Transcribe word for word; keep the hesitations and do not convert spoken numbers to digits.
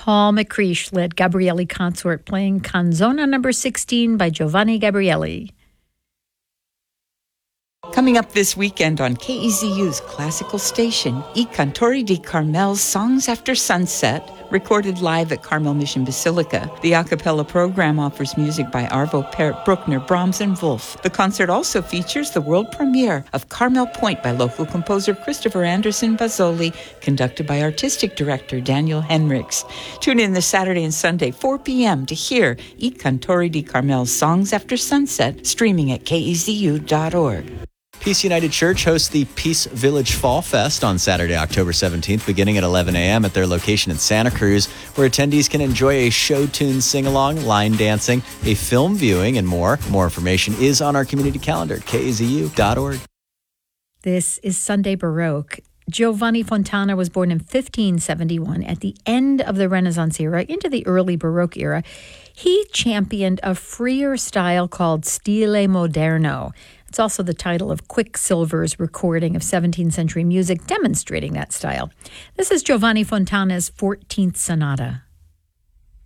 Paul McCreish led Gabrielli Consort playing Canzona number sixteen by Giovanni Gabrielli. Coming up this weekend on K E Z U's classical station, I Cantori di Carmel's Songs After Sunset, recorded live at Carmel Mission Basilica. The a cappella program offers music by Arvo Pärt, Bruckner, Brahms, and Wolf. The concert also features the world premiere of Carmel Point by local composer Christopher Anderson Bazzoli, conducted by artistic director Daniel Henriks. Tune in this Saturday and Sunday, four p.m. to hear I Cantori di Carmel's Songs After Sunset, streaming at K E Z U dot org. Peace United Church hosts the Peace Village Fall Fest on Saturday, October seventeenth, beginning at eleven a.m. at their location in Santa Cruz, where attendees can enjoy a show tune sing-along, line dancing, a film viewing, and more. More information is on our community calendar at K E Z U dot org. This is Sunday Baroque. Giovanni Fontana was born in fifteen seventy-one at the end of the Renaissance era into the early Baroque era. He championed a freer style called Stile Moderno. It's also the title of Quicksilver's recording of seventeenth century music demonstrating that style. This is Giovanni Fontana's fourteenth Sonata.